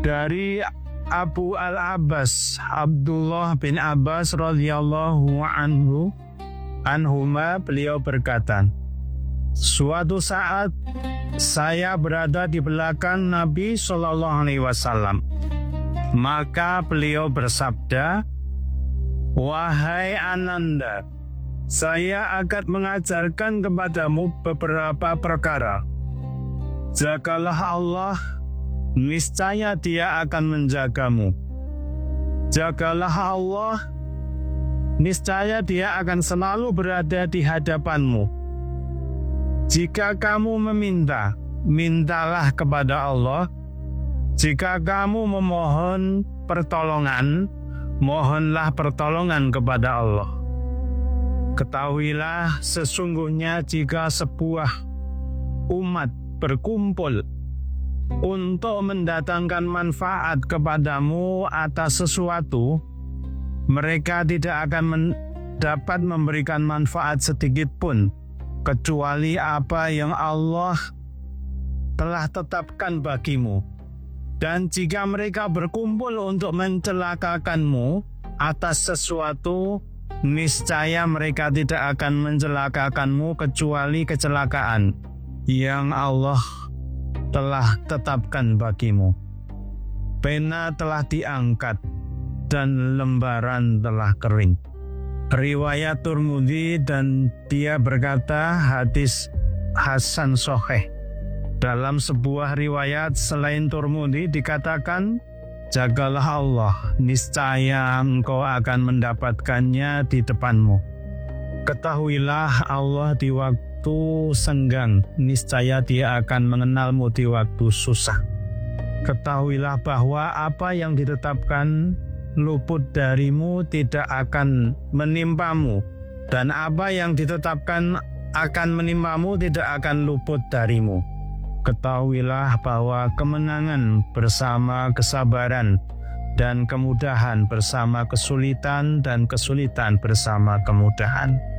Dari Abu al-Abbas Abdullah bin Abbas radhiyallahu anhuma, beliau berkata, suatu saat saya berada di belakang Nabi SAW. Maka beliau bersabda, wahai Ananda, saya akan mengajarkan kepadamu beberapa perkara. Jagalah Allah, niscaya Dia akan menjagamu. Jagalah Allah, niscaya Dia akan selalu berada di hadapanmu. Jika kamu meminta, mintalah kepada Allah. Jika kamu memohon pertolongan, mohonlah pertolongan kepada Allah. Ketahuilah sesungguhnya jika sebuah umat berkumpul untuk mendatangkan manfaat kepadamu atas sesuatu, mereka tidak akan dapat memberikan manfaat sedikit pun, kecuali apa yang Allah telah tetapkan bagimu. Dan jika mereka berkumpul untuk mencelakakanmu atas sesuatu, niscaya mereka tidak akan mencelakakanmu kecuali kecelakaan yang Allah telah tetapkan bagimu. Pena telah diangkat dan lembaran telah kering. Riwayat Tirmidzi, dan dia berkata hadis hasan sahih. Dalam sebuah riwayat selain Tirmidzi dikatakan, jagalah Allah, niscaya engkau akan mendapatkannya di depanmu. Ketahuilah Allah di waktu senggang, niscaya Dia akan mengenalmu di waktu susah. Ketahuilah bahwa apa yang ditetapkan luput darimu tidak akan menimpamu, dan apa yang ditetapkan akan menimpamu tidak akan luput darimu. Ketahuilah bahwa kemenangan bersama kesabaran, dan kemudahan bersama kesulitan, dan kesulitan bersama kemudahan.